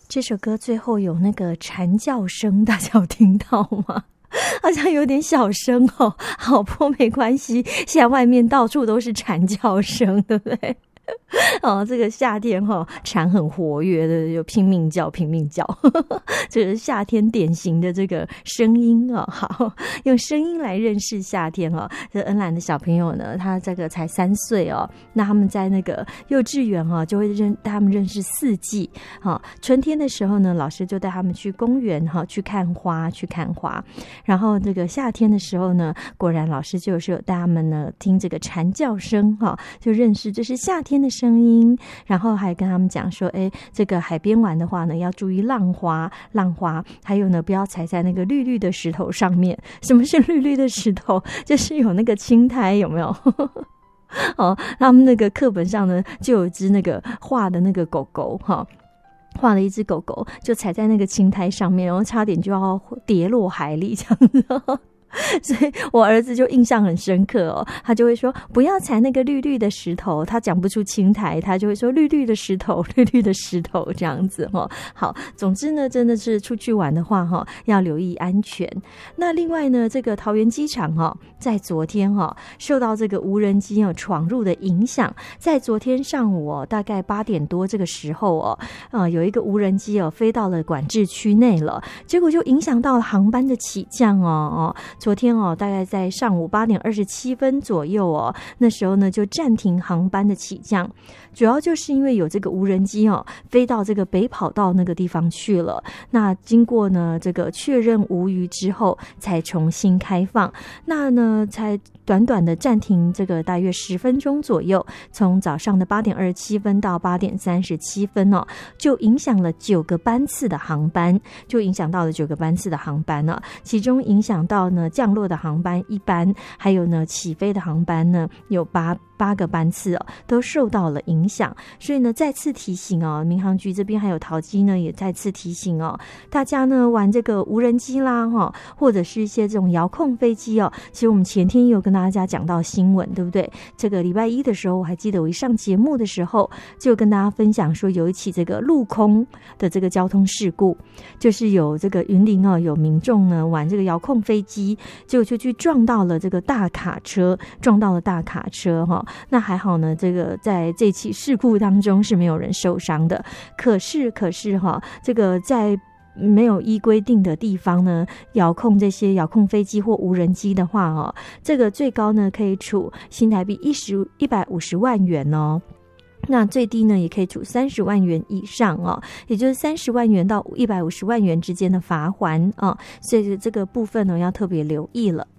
这首歌最后有那个蝉叫声，大家有听到吗？好像有点小声哦。好，不过没关系，现在外面到处都是蝉叫声，对不对？哦，这个夏天蝉很活跃的，就拼命叫拼命叫，这是夏天典型的这个声音啊。好，用声音来认识夏天哦。这恩兰的小朋友呢，他这个才3岁哦，那他们在那个幼稚园就会带他们认识4季。春天的时候呢，老师就带他们去公园去看花，然后这个夏天的时候呢，果然老师就是有带他们呢听这个蝉叫声就认识这是夏天的声音，然后还跟他们讲说，这个海边玩的话呢，要注意浪花，还有呢，不要踩在那个绿绿的石头上面。什么是绿绿的石头？就是有那个青苔，有没有？他们那个课本上呢，就有一只那个画的那个狗狗画了一只狗狗，就踩在那个青苔上面，然后差点就要跌落海里这样子。所以我儿子就印象很深刻他就会说不要踩那个绿绿的石头，他讲不出青苔，他就会说绿绿的石头这样子好，总之呢，真的是出去玩的话要留意安全。那另外呢，这个桃园机场在昨天受到这个无人机闯入的影响，在昨天上午大概8点多这个时候有一个无人机飞到了管制区内了，结果就影响到了航班的起降昨天大概在上午8点27分左右那时候呢就暂停航班的起降，主要就是因为有这个无人机飞到这个北跑道那个地方去了，那经过呢这个确认无虞之后才重新开放，那呢才短短的暂停这个大约10分钟左右，从早上的8点27分到8点37分就影响了9个班次的航班，其中影响到呢降落的航班1班，还有呢起飞的航班呢有8个班次都受到了影响。所以呢再次提醒民航局这边还有桃机呢也再次提醒大家呢玩这个无人机啦或者是一些这种遥控飞机其实我们前天也有跟大家讲到新闻，对不对？这个礼拜1的时候，我还记得我一上节目的时候就跟大家分享说有一起这个陆空的这个交通事故，就是有这个云林有民众呢玩这个遥控飞机，结果就去撞到了大卡车那还好呢，这个在这起事故当中是没有人受伤的。可是这个在没有依规定的地方呢遥控这些遥控飞机或无人机的话这个最高呢可以处新台币150万元那最低呢也可以处30万元以上也就是30万元到150万元之间的罚锾所以这个部分呢要特别留意了。